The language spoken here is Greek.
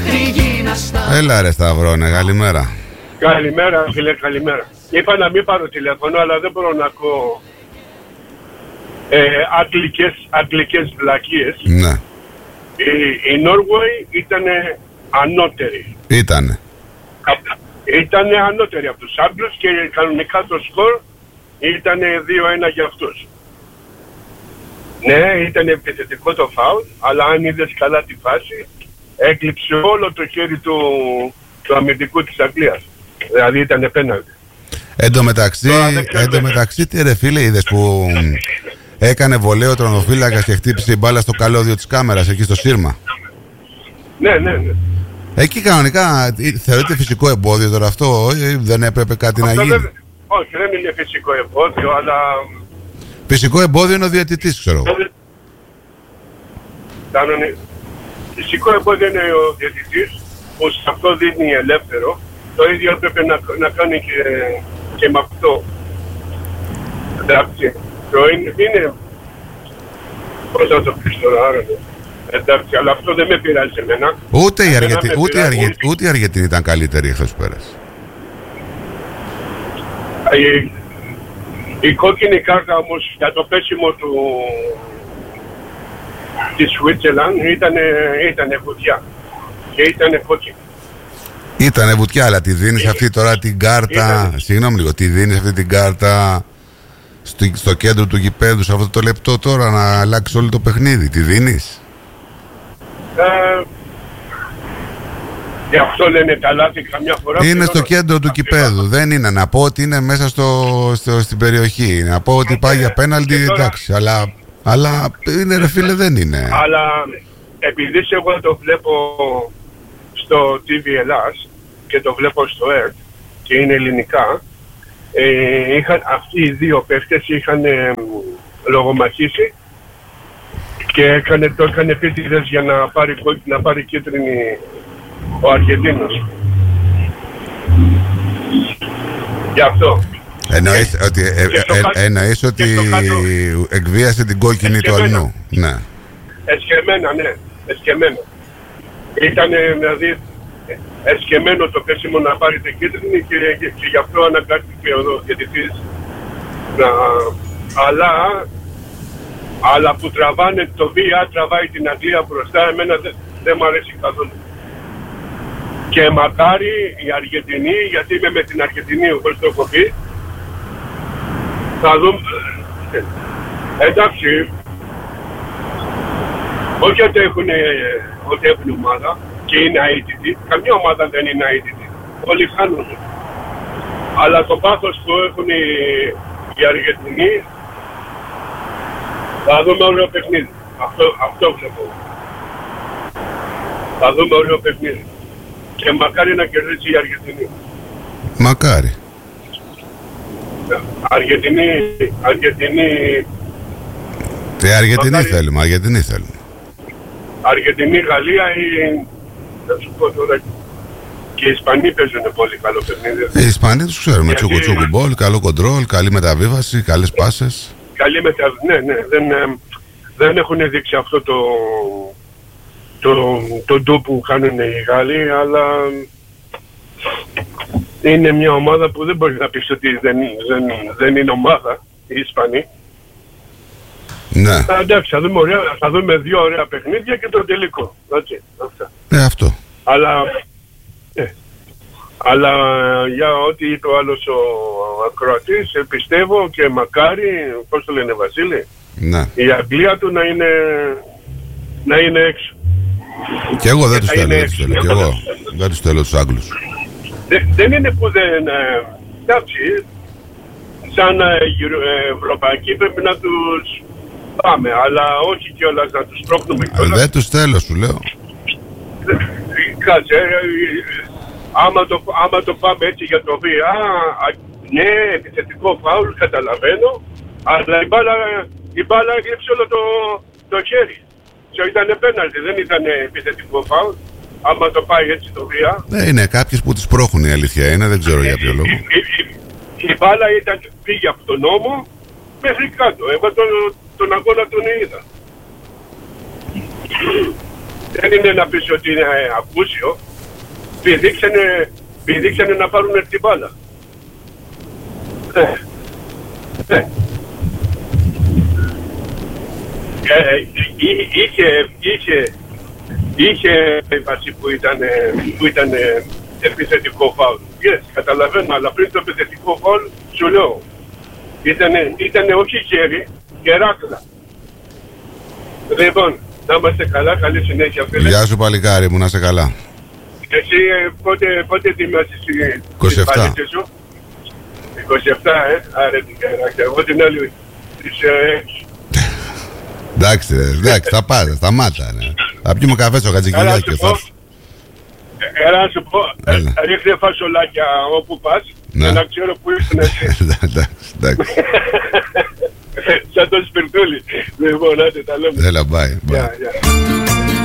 Έλα ρε Σταυρώνε, καλημέρα. Καλημέρα φίλε, καλημέρα. Είπα να μην πάρω τηλέφωνο, αλλά δεν μπορώ να ακούω αγγλικές βλακίες. Ναι. Η Norway ήταν ανώτερη. Ήτανε ανώτερη από τους Άγγλους και κανονικά το σκορ ήταν 2-1 για αυτούς. Ναι, ήταν επιθετικό το φάουλ, αλλά αν είδες καλά τη φάση, έκλειψε όλο το χέρι του αμυντικού της Αγγλίας. Δηλαδή ήταν πέναλτι. Εν τω μεταξύ, τι ρε φίλε, είδες που έκανε βολέο τρονοφύλακας και χτύπησε η μπάλα στο καλώδιο της κάμερας εκεί στο σύρμα? Ναι. Εκεί κανονικά θεωρείται φυσικό εμπόδιο τώρα αυτό, δεν έπρεπε κάτι να γίνει? Όχι, δεν είναι φυσικό εμπόδιο, αλλά... Φυσικό εμπόδιο είναι ο διαιτητής, ξέρω εγώ. Φυσικό εμπόδιο είναι ο διαιτητής, που σε αυτό δίνει ελεύθερο. Το ίδιο έπρεπε να κάνει και με αυτό. Εντάξει, είναι... Πώς θα το πεις τώρα, άρα, εντάξει, αλλά αυτό δεν με πειράζει εμένα. Ούτε η Αργεντινή ήταν καλύτερη εχθές που πέρασε. Η κόκκινη κάρτα όμως για το πέσιμο της Σουίτσερλαντ ήτανε βουτιά και ήτανε κόκκινη. Ήτανε βουτιά, αλλά τη δίνεις αυτή τώρα την κάρτα, συγγνώμη λίγο, τη δίνεις αυτή την κάρτα στο κέντρο του γηπέδου σε αυτό το λεπτό τώρα να αλλάξει όλο το παιχνίδι, τη δίνεις? Γι' αυτό λένε τα λάθη καμιά φορά. Είναι στο κέντρο του κηπέδου. Δεν είναι να πω ότι είναι μέσα στην περιοχή. Να πω ότι πάει για πέναλτι, εντάξει. Αλλά είναι ρε φίλε, δεν είναι. Αλλά επειδή εγώ το βλέπω στο TV Ελλάς και το βλέπω στο ΕΡΤ και είναι ελληνικά, αυτοί οι δύο παίχτες είχαν λογομαχήσει και το έκανε επίτηδες για να πάρει κίτρινη ο Αργεντίνος. Γι' αυτό. Εννοείς ότι εκβίασε την κόκκινη του αλλού. Ναι. Εσκεμμένα, ναι. Εσκεμμένα. Ήταν δηλαδή εσκεμμένο το πέσιμο να πάρει την κίτρινη και γι' αυτό αναγκάστηκε ο διαιτητής να... Αλλά που τραβάνε το VR, τραβάει την Αγγλία μπροστά, εμένα δεν μου αρέσει καθόλου. Και μακάρι η Αργεντινή, γιατί είμαι με την Αργεντινή όπως το έχω πει, θα δούμε, εντάξει, όχι ότι έχουν ομάδα και είναι αίτητοι, καμία ομάδα δεν είναι αίτητη, όλοι χάνουν. Αλλά το πάθος που έχουν οι Αργεντινοί, θα δούμε ωραίο παιχνίδι. Αυτό βλέπω. Θα δούμε ωραίο παιχνίδι. Και μακάρι να κερδίσει η Αργεντινή. Μακάρι. Αργεντινή... Αργεντινή θέλουμε, Αργεντινή θέλουμε. Αργεντινή, Γαλλία ή... Θα σου πω τώρα... Και οι Ισπανοί παίζουν πολύ καλό παιχνίδι. Οι Ισπανοί τους ξέρουμε. Τσούκου μπολ, καλό κοντρόλ, καλή μεταβίβαση, καλές πάσες. Καλή μεταβίβαση, ναι. Δεν έχουν δείξει αυτό το ντου που κάνουν οι Γάλλοι, αλλά είναι μια ομάδα που δεν μπορεί να πεις ότι δεν είναι ομάδα, οι Ισπανοί. Ναι. Εντάξει, θα δούμε δύο ωραία παιχνίδια και το τελικό. Έτσι, αυτά. Αυτό. Αλλά για ό,τι είπε ο άλλος ο ακροατής, πιστεύω και μακάρι, πώς το λένε Βασίλη, ναι, η Αγγλία του να είναι έξω. Και εγώ δεν τους θέλω, και εγώ δεν τους θέλω τους Άγγλους. Δεν είναι που δεν... Εντάξει, σαν Ευρωπαϊκοί πρέπει να τους πάμε, αλλά όχι κιόλας να τους πρόχνουμε κιόλας. Δεν τους θέλω, σου λέω. Κάτσε, άμα το πάμε έτσι για το βία, ναι, επιθετικό φάουλ, καταλαβαίνω, αλλά η μπάλα έκλειψε όλο το χέρι. Ήταν πέναλτι, δεν ήταν επιθετικό φάουλ. Άμα το πάει έτσι το βία. Ναι, είναι κάποιες που τις πρόχουν, η αλήθεια είναι, δεν ξέρω για ποιο λόγο. Η μπάλα πήγε από τον νόμο μέχρι κάτω. Εγώ τον αγώνα τον είδα. Δεν είναι να πεις ότι είναι απούσιο. Πηδήξανε να πάρουν την μπάλα. Είχε βάση που ήταν επιθετικό φάουλ. Yes, καταλαβαίνω, αλλά πριν το επιθετικό φάουλ σου λέω. Ήτανε όχι χέρι, κεράκλα. Λοιπόν, να είμαστε καλά, καλή συνέχεια φίλε. Γεια σου παλικάρι μου, να είσαι καλά. Εσύ πότε ετοιμάσεις 27. 27, άρε την κεράκια. Εγώ την άλλη της 6. Εντάξει, θα πάρε, σταμάτα. Ναι. Θα πιούμε καφέ στο Χατζικυλιάκη. Έλα να σου πω, ρίχνε φασολάκια όπου πας, για να ξέρω που ήσουν εσύ. Εντάξει. Σαν το σπιρτούλι. Λοιπόν, άντε τα λέμε. Έλα, bye.